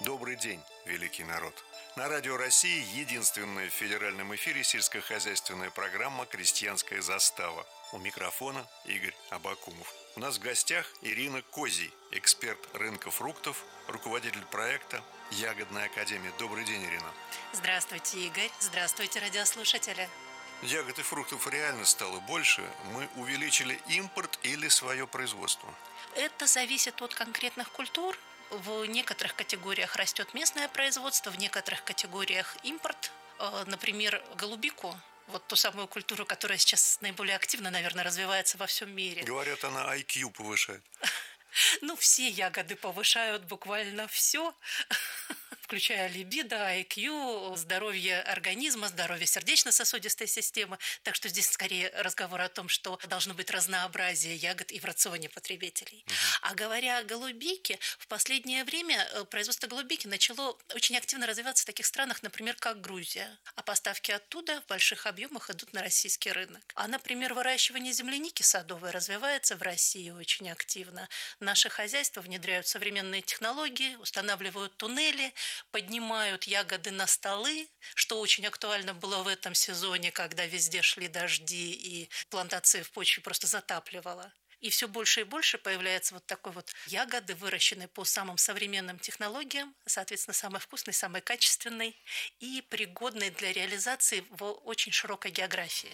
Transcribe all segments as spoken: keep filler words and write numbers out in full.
Добрый день, великий народ. На Радио России единственная в федеральном эфире сельскохозяйственная программа «Крестьянская застава». У микрофона Игорь Абакумов. У нас в гостях Ирина Козий, эксперт рынка фруктов, руководитель проекта «Ягодная академия». Добрый день, Ирина. Здравствуйте, Игорь. Здравствуйте, радиослушатели. Ягод и фруктов реально стало больше. Мы увеличили импорт или свое производство? Это зависит от конкретных культур. В некоторых категориях растет местное производство, в некоторых категориях импорт. Например, голубику, вот ту самую культуру, которая сейчас наиболее активно, наверное, развивается во всем мире. Говорят, она ай кью повышает. Ну, все ягоды повышают буквально все, включая либидо, ай кью, здоровье организма, здоровье сердечно-сосудистой системы. Так что здесь скорее разговор о том, что должно быть разнообразие ягод и в рационе потребителей. Угу. А говоря о голубике, в последнее время производство голубики начало очень активно развиваться в таких странах, например, как Грузия. А поставки оттуда в больших объемах идут на российский рынок. А, например, выращивание земляники садовой развивается в России очень активно. Наши хозяйства внедряют современные технологии, устанавливают туннели, поднимают ягоды на столы, что очень актуально было в этом сезоне, когда везде шли дожди и плантации в почве просто затапливало. И все больше и больше появляется вот такой вот ягоды, выращенные по самым современным технологиям, соответственно, самой вкусной, самой качественной и пригодной для реализации в очень широкой географии.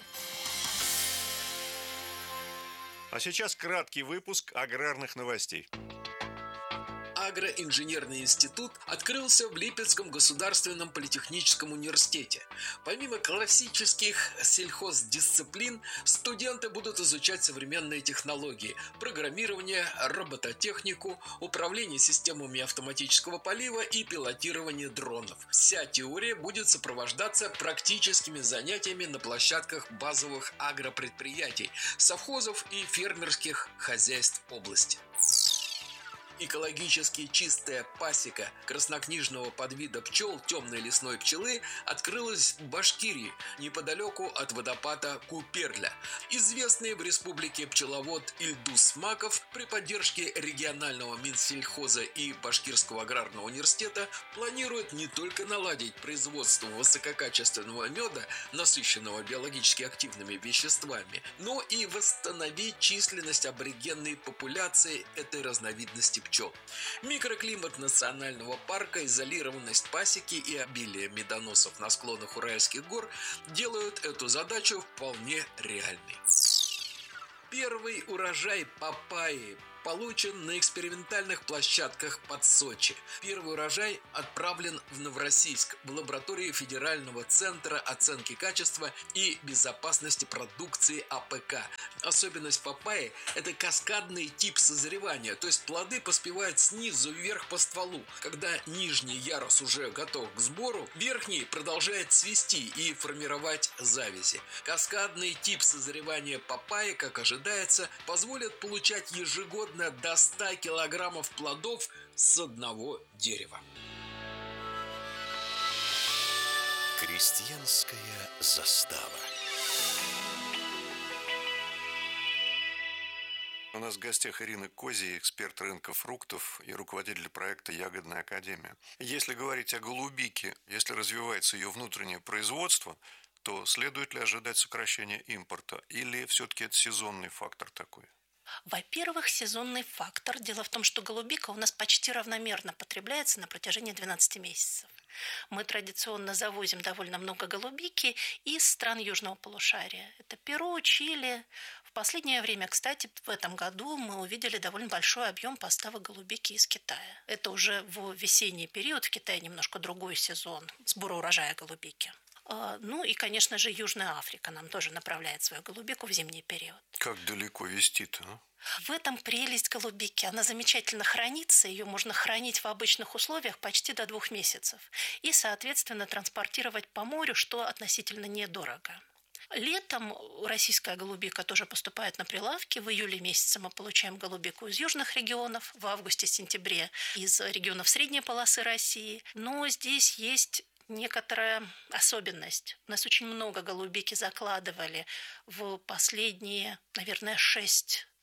А сейчас краткий выпуск аграрных новостей. Агроинженерный институт открылся в Липецком государственном политехническом университете. Помимо классических сельхоздисциплин, студенты будут изучать современные технологии, программирование, робототехнику, управление системами автоматического полива и пилотирование дронов. Вся теория будет сопровождаться практическими занятиями на площадках базовых агропредприятий, совхозов и фермерских хозяйств области. Экологически чистая пасека краснокнижного подвида пчел темной лесной пчелы открылась в Башкирии, неподалеку от водопада Куперля. Известный в республике пчеловод Ильдус Маков при поддержке регионального Минсельхоза и Башкирского аграрного университета планирует не только наладить производство высококачественного меда, насыщенного биологически активными веществами, но и восстановить численность аборигенной популяции этой разновидности пчел. Пчел. Микроклимат национального парка, изолированность пасеки и обилие медоносов на склонах Уральских гор делают эту задачу вполне реальной. Первый урожай папайи получен на экспериментальных площадках под Сочи. Первый урожай отправлен в Новороссийск в лаборатории Федерального центра оценки качества и безопасности продукции А П К. Особенность папайи – это каскадный тип созревания, то есть плоды поспевают снизу вверх по стволу. Когда нижний ярус уже готов к сбору, верхний продолжает цвести и формировать завязи. Каскадный тип созревания папайи, как ожидается, позволит получать ежегодно до ста килограммов плодов с одного дерева. Крестьянская застава. У нас в гостях Ирина Козий, эксперт рынка фруктов и руководитель проекта «Ягодная академия». Если говорить о голубике, если развивается ее внутреннее производство, то следует ли ожидать сокращения импорта или все-таки это сезонный фактор такой? Во-первых, сезонный фактор. Дело в том, что голубика у нас почти равномерно потребляется на протяжении двенадцати месяцев. Мы традиционно завозим довольно много голубики из стран южного полушария. Это Перу, Чили. В последнее время, кстати, в этом году мы увидели довольно большой объем поставок голубики из Китая. Это уже в весенний период, в Китае немножко другой сезон сбора урожая голубики. Ну и, конечно же, Южная Африка нам тоже направляет свою голубику в зимний период. Как далеко везти-то, а? В этом прелесть голубики. Она замечательно хранится, ее можно хранить в обычных условиях почти до двух месяцев. И, соответственно, транспортировать по морю, что относительно недорого. Летом российская голубика тоже поступает на прилавки. В июле месяце мы получаем голубику из южных регионов, в августе-сентябре из регионов средней полосы России. Но здесь есть некоторая особенность. У нас очень много голубики закладывали в последние, наверное, шесть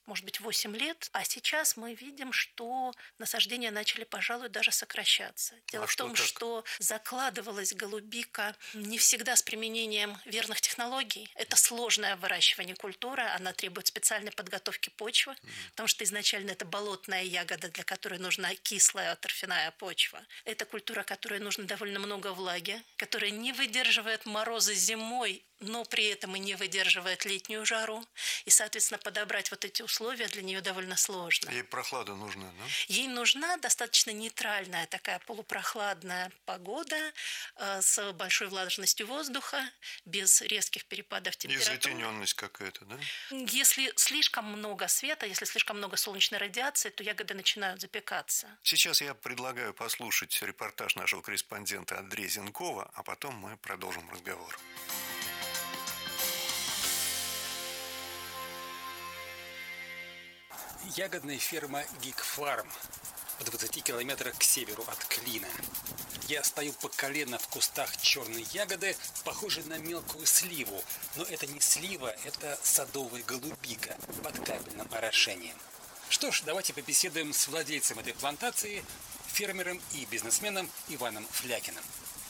может быть, восемь лет, а сейчас мы видим, что насаждения начали, пожалуй, даже сокращаться. Дело А в том, что так? что закладывалась голубика не всегда с применением верных технологий. Это сложное выращивание культуры, она требует специальной подготовки почвы, mm. потому что изначально это болотная ягода, для которой нужна кислая торфяная почва. Это культура, которой нужно довольно много влаги, которая не выдерживает морозы зимой, но при этом и не выдерживает летнюю жару. И, соответственно, подобрать вот эти условия для нее довольно сложно. Ей прохлада нужна, да? Ей нужна достаточно нейтральная такая полупрохладная погода э, с большой влажностью воздуха, без резких перепадов температуры. И затененность какая-то, да? Если слишком много света, если слишком много солнечной радиации, то ягоды начинают запекаться. Сейчас я предлагаю послушать репортаж нашего корреспондента Андрея Зенкова, а потом мы продолжим разговор. Ягодная ферма «Гигфарм» в двадцати километрах к северу от Клина. Я стою по колено в кустах черной ягоды, похожей на мелкую сливу. Но это не слива, это садовая голубика под капельным орошением. Что ж, давайте побеседуем с владельцем этой плантации, фермером и бизнесменом Иваном Флякиным.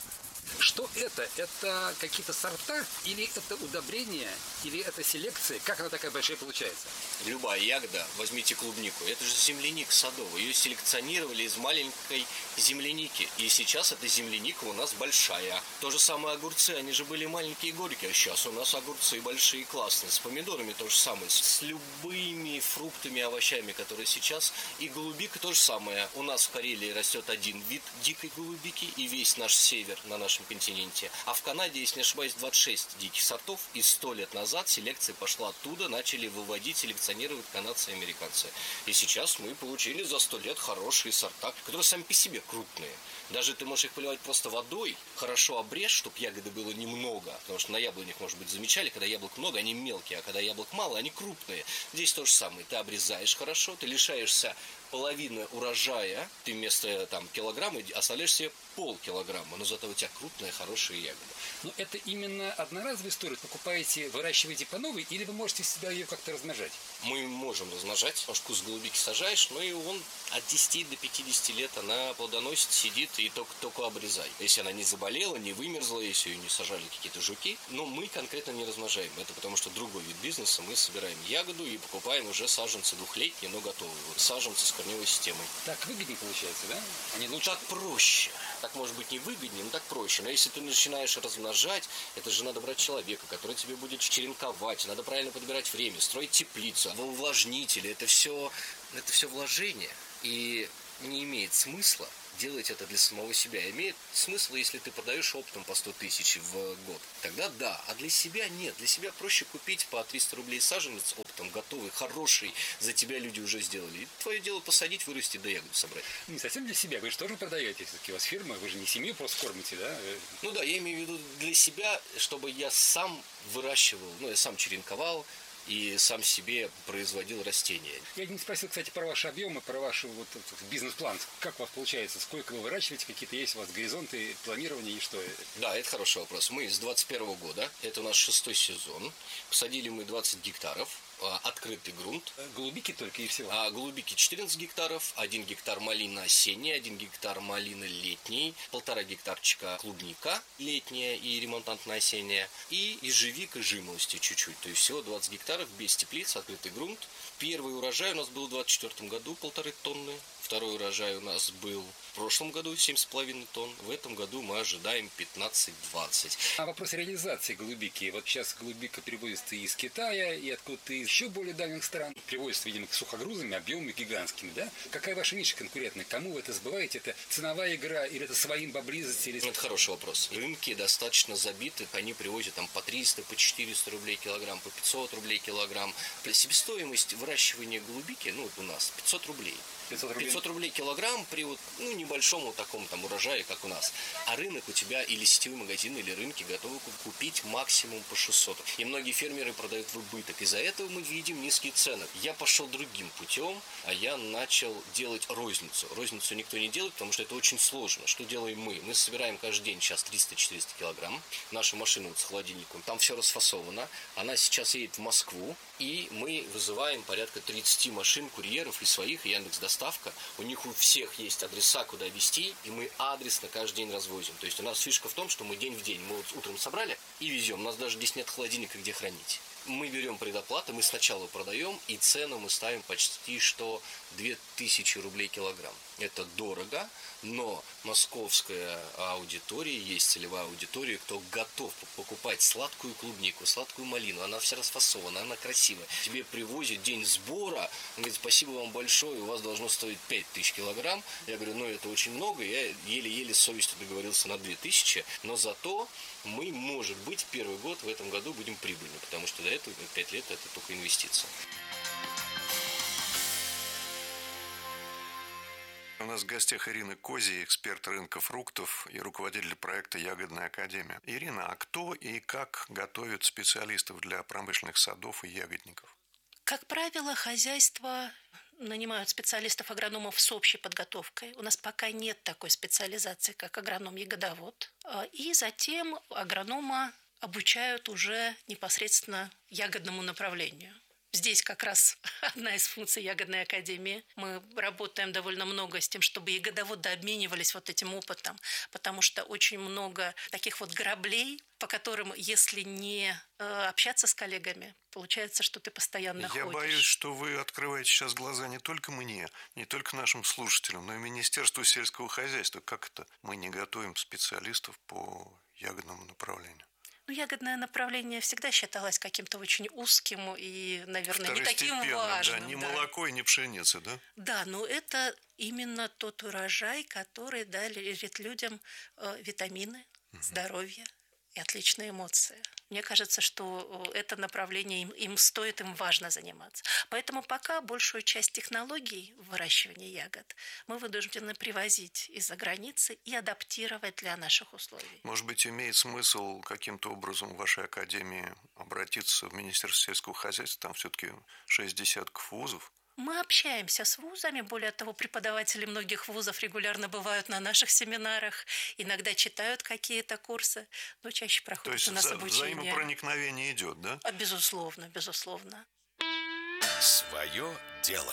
Что это? Это какие-то сорта? Или это удобрения? Или это селекция? Как она такая большая получается? Любая ягода, возьмите клубнику, это же земляника садовая. Ее селекционировали из маленькой земляники. И сейчас эта земляника у нас большая. То же самое огурцы, они же были маленькие и горькие. А сейчас у нас огурцы большие и классные. С помидорами то же самое. С любыми фруктами, овощами, которые сейчас. И голубика то же самое. У нас в Карелии растет один вид дикой голубики. И весь наш север на нашем континенте. А в Канаде, если не ошибаюсь, двадцать шесть диких сортов. И сто лет назад селекция пошла оттуда, начали выводить, селекционировать канадцы и американцы. И сейчас мы получили за сто лет хорошие сорта, которые сами по себе крупные. Даже ты можешь их поливать просто водой, хорошо обрежь, чтобы ягоды было немного. Потому что на яблонях, может быть, замечали, когда яблок много, они мелкие, а когда яблок мало, они крупные. Здесь то же самое. Ты обрезаешь хорошо, ты лишаешься половины урожая, ты вместо там, килограмма оставляешь себе полкилограмма, но зато у тебя крупная, хорошая ягода. Но это именно одноразовая история. Покупаете, выращиваете по новой, или вы можете всегда ее как-то размножать? Мы можем размножать, потому что куст голубики сажаешь, но и он от десяти до пятидесяти лет она плодоносит, сидит и только, только обрезай. Если она не заболела, не вымерзла, если ее не сажали какие-то жуки, но мы конкретно не размножаем. Это потому что другой вид бизнеса. Мы собираем ягоду и покупаем уже саженцы двухлетние, но готовые. Вот саженцы с корневой системой. Так выгоднее получается, да? Они лучше... Так проще. Так может быть не выгоднее, но так проще. Но если ты начинаешь размножать, это же надо брать человека, который тебе будет черенковать, надо правильно подбирать время, строить теплицу, увлажнители. Это все, это все вложение. И не имеет смысла делать это для самого себя. Имеет смысл, если ты продаешь оптом по сто тысяч в год. Тогда да. А для себя нет. Для себя проще купить по триста рублей саженец оптом, готовый, хороший. За тебя люди уже сделали. И твое дело посадить, вырастить, да ягоду собрать. Не совсем для себя. Вы же тоже продаете. Все-таки у вас фирма. Вы же не семью просто кормите, да? Ну да, я имею в виду для себя, чтобы я сам выращивал, ну, я сам черенковал, и сам себе производил растения. Я не спросил, кстати, про ваши объемы, про ваш вот, бизнес-план. Как у вас получается? Сколько вы выращиваете? Какие-то есть у вас горизонты, планирование и что? Да, это хороший вопрос. Мы с двадцать первого года, это у нас шестой сезон, посадили мы двадцать гектаров, открытый грунт. Голубики только и всего? А голубики четырнадцать гектаров, один гектар малина осенняя, один гектар малины летней, полтора гектарчика клубника летняя и ремонтантная осенняя, и ежевика жимолости чуть-чуть. То есть всего двадцать гектаров без теплиц, открытый грунт. Первый урожай у нас был в двадцать четвёртом году, полторы тонны. Второй урожай у нас был в прошлом году семь с половиной тонн. В этом году мы ожидаем пятнадцать-двадцать. А вопрос реализации голубики. Вот сейчас голубика перевозится и из Китая, и откуда-то из еще более дальних стран. Привозится, видимо, сухогрузами, объемами гигантскими, да? Какая ваша ниша конкурентная? Кому вы это сбываете? Это ценовая игра или это своим поблизости? Или... Это хороший вопрос. Рынки достаточно забиты. Они привозят там по триста, по четыреста рублей килограмм, по пятьсот рублей килограмм. Себестоимость выращивания голубики, ну, вот у нас пятьсот рублей. пятьсот рублей. пятьсот рублей килограмм при вот, ну, небольшом таком там урожае, как у нас. А рынок у тебя или сетевые магазины, или рынки готовы купить максимум по шестьсот. И многие фермеры продают в убыток. Из-за этого мы видим низкие цены. Я пошел другим путем, а я начал делать розницу. Розницу никто не делает, потому что это очень сложно. Что делаем мы? Мы собираем каждый день сейчас триста-четыреста килограмм. Наша машина вот с холодильником, там все расфасовано. Она сейчас едет в Москву. И мы вызываем порядка тридцать машин курьеров и своих, и Яндекс.Доставка. У них у всех есть адреса, куда везти, и мы адресно каждый день развозим. То есть у нас фишка в том, что мы день в день. Мы вот утром собрали и везем. У нас даже здесь нет холодильника, где хранить. Мы берем предоплату, мы сначала продаем, и цену мы ставим почти что две тысячи рублей килограмм. Это дорого, но московская аудитория, есть целевая аудитория, кто готов покупать сладкую клубнику, сладкую малину. Она вся расфасована, она красивая. Тебе привозят день сбора, он говорит, спасибо вам большое, у вас должно стоить пять тысяч килограмм. Я говорю, ну это очень много, я еле-еле с совестью договорился на две тысячи, но зато мы, может быть, первый год в этом году будем прибыльны, потому что до этого пять лет это только инвестиция. У нас в гостях Ирина Козий, эксперт рынка фруктов и руководитель проекта «Ягодная академия». Ирина, а кто и как готовит специалистов для промышленных садов и ягодников? Как правило, хозяйства нанимают специалистов-агрономов с общей подготовкой. У нас пока нет такой специализации, как агроном-ягодовод. И затем агронома обучают уже непосредственно ягодному направлению. Здесь как раз одна из функций Ягодной академии. Мы работаем довольно много с тем, чтобы ягодоводы обменивались вот этим опытом, потому что очень много таких вот граблей, по которым, если не э, общаться с коллегами, получается, что ты постоянно Я ходишь. Я боюсь, что вы открываете сейчас глаза не только мне, не только нашим слушателям, но и Министерству сельского хозяйства. Как это? Мы не готовим специалистов по ягодному направлению. Ну, ягодное направление всегда считалось каким-то очень узким и, наверное, не таким важным. Да, не да. молоко и не пшеница, да? Да, но это именно тот урожай, который дарит людям э, витамины, угу. здоровье и отличные эмоции. Мне кажется, что это направление им, им стоит, им важно заниматься. Поэтому пока большую часть технологий выращивания ягод мы вынуждены привозить из-за границы и адаптировать для наших условий. Может быть, имеет смысл каким-то образом в вашей академии обратиться в Министерство сельского хозяйства? Там все-таки шесть десятков вузов. Мы общаемся с вузами, более того, преподаватели многих вузов регулярно бывают на наших семинарах, иногда читают какие-то курсы, но чаще проходят То у нас за, обучение. Взаимопроникновение идет, да? А, безусловно, безусловно. Свое дело.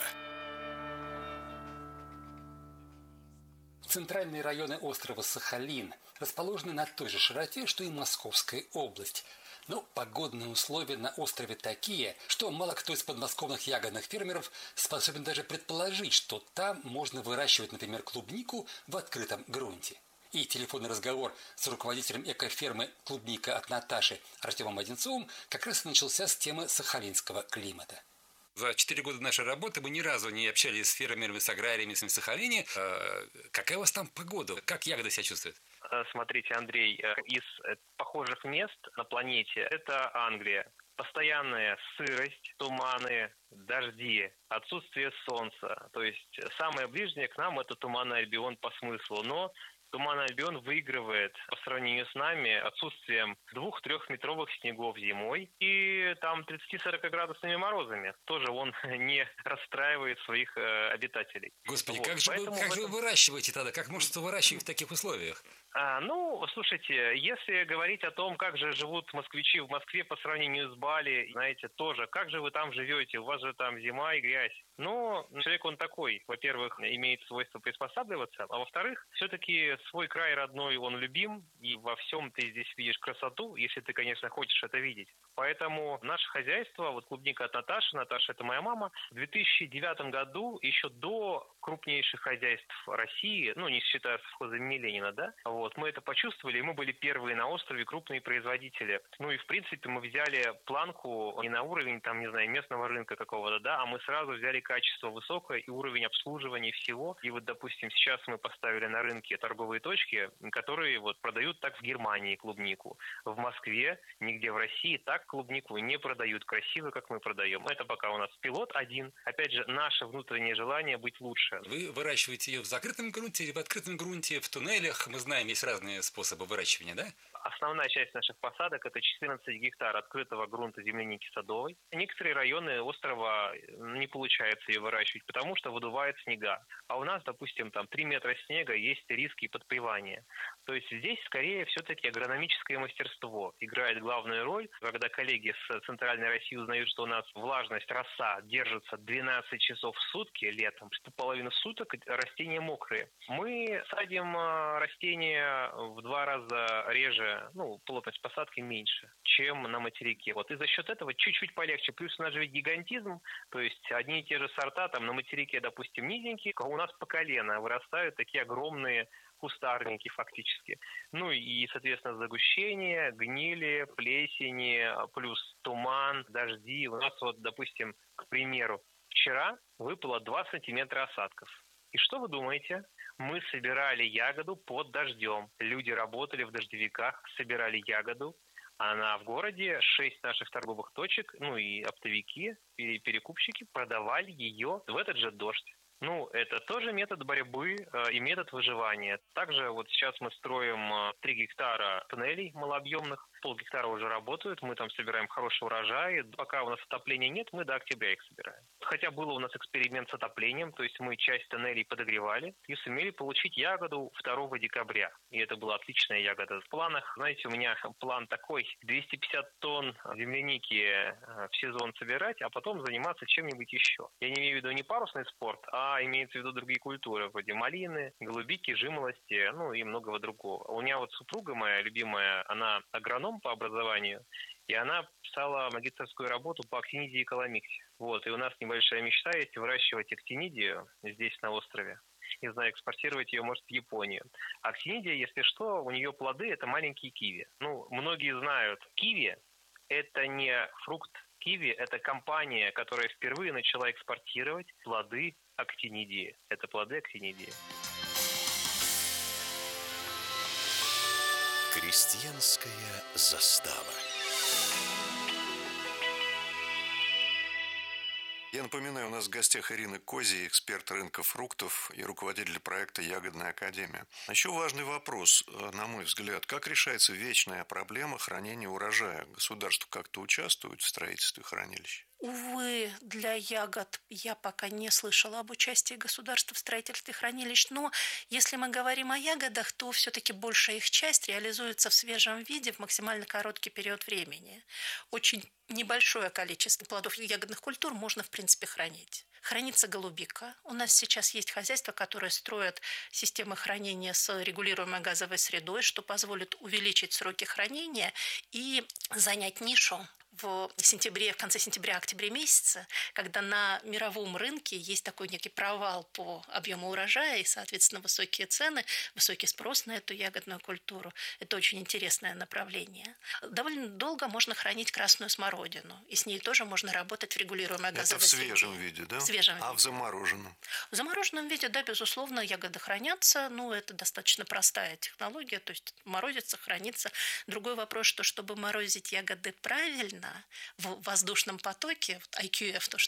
Центральные районы острова Сахалин расположены на той же широте, что и Московская область. Но погодные условия на острове такие, что мало кто из подмосковных ягодных фермеров способен даже предположить, что там можно выращивать, например, клубнику в открытом грунте. И телефонный разговор с руководителем экофермы «Клубника» от Наташи Артемом Одинцовым как раз начался с темы сахалинского климата. За четыре года нашей работы мы ни разу не общались с фермерами, с аграриями на Сахалине. Какая у вас там погода? Как ягоды себя чувствуют? Смотрите, Андрей, из похожих мест на планете это Англия. Постоянная сырость, туманы, дожди, отсутствие солнца. То есть самое ближнее к нам это Туманный Альбион по смыслу. Но Туманный Альбион выигрывает по сравнению с нами отсутствием двух-трехметровых снегов зимой и там тридцать-сорок градусными морозами. Тоже он не расстраивает своих э, обитателей. Господи, вот. как же, вы, как этом... же вы выращиваете тогда? Как может выращивать в таких условиях? А, ну, слушайте, если говорить о том, как же живут москвичи в Москве по сравнению с Бали, знаете, тоже, как же вы там живете, у вас же там зима и грязь. Но человек он такой, во-первых, имеет свойство приспосабливаться, а во-вторых, все-таки свой край родной, он любим, и во всем ты здесь видишь красоту, если ты, конечно, хочешь это видеть. Поэтому наше хозяйство, вот клубника от Наташи, Наташа это моя мама, в две тысячи девятом году, еще до крупнейших хозяйств России, ну, не считая совхоза имени Ленина, да, вот, мы это почувствовали, и мы были первые на острове крупные производители. Ну и, в принципе, мы взяли планку не на уровень, там, не знаю, местного рынка какого-то, да, а мы сразу взяли качество высокое и уровень обслуживания всего. И вот, допустим, сейчас мы поставили на рынке торговые точки, которые вот продают так в Германии клубнику. В Москве, нигде в России так клубнику не продают красиво, как мы продаем. Это пока у нас пилот один. Опять же, наше внутреннее желание быть лучше. меньше. Вы выращиваете ее в закрытом грунте или в открытом грунте, в туннелях? Мы знаем, есть разные способы выращивания, да? Основная часть наших посадок – это четырнадцать гектар открытого грунта земляники садовой. Некоторые районы острова не получается ее выращивать, потому что выдувает снега. А у нас, допустим, там три метра снега, есть риски подпревания. То есть здесь скорее все-таки агрономическое мастерство играет главную роль. Когда коллеги с Центральной России узнают, что у нас влажность, роса держится двенадцать часов в сутки летом, половину суток растения мокрые. Мы садим растения в два раза реже, ну, плотность посадки меньше, чем на материке. Вот и за счет этого чуть-чуть полегче. Плюс у нас же гигантизм, то есть одни и те же сорта, там на материке, допустим, низенькие, а у нас по колено вырастают такие огромные кустарники фактически. Ну и, соответственно, загущение, гнили, плесени, плюс туман, дожди. У нас вот, допустим, к примеру, вчера выпало два сантиметра осадков. И что вы думаете? Мы собирали ягоду под дождем. Люди работали в дождевиках, собирали ягоду. А в городе шесть наших торговых точек, ну и оптовики, и перекупщики продавали ее в этот же дождь. Ну, это тоже метод борьбы э, и метод выживания. Также вот сейчас мы строим э, три гектара туннелей малообъемных. Полгектара уже работают, мы там собираем хороший урожай. Пока у нас отопления нет, мы до октября их собираем. Хотя был у нас эксперимент с отоплением, то есть мы часть тоннелей подогревали и сумели получить ягоду второго декабря. И это была отличная ягода. В планах, знаете, у меня план такой: двести пятьдесят тонн земляники в сезон собирать, а потом заниматься чем-нибудь еще. Я не имею в виду не парусный спорт, а имеется в виду другие культуры, вроде малины, голубики, жимолости, ну и многого другого. У меня вот супруга моя любимая, она агроном по образованию, и она писала магистерскую работу по актинидии и каламиксе. Вот, и у нас небольшая мечта есть выращивать актинидию здесь, на острове. Не знаю, экспортировать ее, может, в Японию. Актинидия, если что, у нее плоды – это маленькие киви. Ну, многие знают, киви – это не фрукт киви, это компания, которая впервые начала экспортировать плоды актинидии. Это плоды актинидии. Крестьянская застава. Я напоминаю, у нас в гостях Ирина Козий, эксперт рынка фруктов и руководитель проекта «Ягодная академия». Еще важный вопрос, на мой взгляд. Как решается вечная проблема хранения урожая? Государство как-то участвует в строительстве хранилищ? Увы, для ягод я пока не слышала об участии государства в строительстве хранилищ, но если мы говорим о ягодах, то все-таки большая их часть реализуется в свежем виде в максимально короткий период времени. Очень небольшое количество плодов и ягодных культур можно, в принципе, хранить. Хранится голубика. У нас сейчас есть хозяйства, которые строят системы хранения с регулируемой газовой средой, что позволит увеличить сроки хранения и занять нишу в сентябре, в конце сентября-октябре месяца, когда на мировом рынке есть такой некий провал по объему урожая и, соответственно, высокие цены, высокий спрос на эту ягодную культуру. Это очень интересное направление. Довольно долго можно хранить красную смородину, и с ней тоже можно работать в регулируемой газовой среде. Это в свежем виде, да? В свежем а виде. в замороженном? В замороженном виде, да, безусловно, ягоды хранятся, но это достаточно простая технология, то есть морозится, хранится. Другой вопрос, что чтобы морозить ягоды правильно, в воздушном потоке, ай кью эф, то,